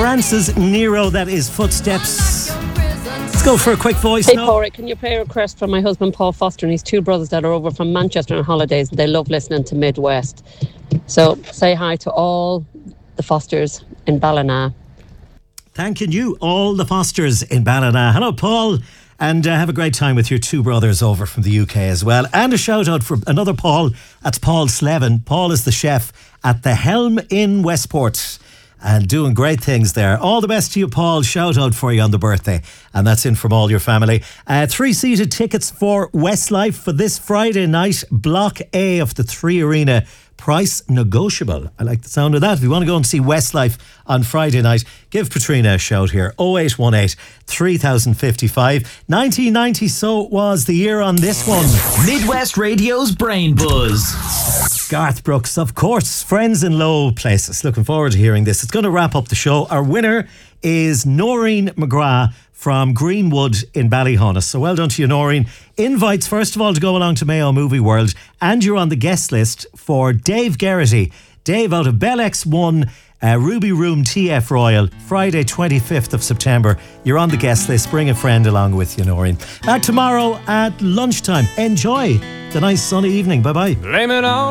Francis Nero, that is Footsteps. Let's go for a quick voice Hey, note. Porrick, can you play a request from my husband Paul Foster and his two brothers that are over from Manchester on holidays, and they love listening to Midwest. So say hi to all the Fosters in Ballina. Thanking you, all the Fosters in Ballina. Hello, Paul. And have a great time with your two brothers over from the UK as well. And a shout out for another Paul. That's Paul Slevin. Paul is the chef at the Helm in Westport and doing great things there. All the best to you, Paul. Shout out for you on the birthday. And that's in from all your family. 3-seated tickets for Westlife for this Friday night. Block A of the 3 Arena. Price negotiable. I like the sound of that. If you want to go and see Westlife on Friday night, give Patrina a shout here. 0818 3055. 1990 so was the year on this one. Midwest Radio's Brain Buzz. Garth Brooks, of course. Friends in Low Places. Looking forward to hearing this. It's going to wrap up the show. Our winner is Noreen McGrath from Greenwood in Ballyhonus. So well done to you, Noreen. Invites, first of all, to go along to Mayo Movie World. And you're on the guest list for Dave Geraghty. Dave out of Bellex 1, Ruby Room TF Royal, Friday 25th of September. You're on the guest list. Bring a friend along with you, Noreen. Back tomorrow at lunchtime. Enjoy the nice sunny evening. Bye-bye. Blame it on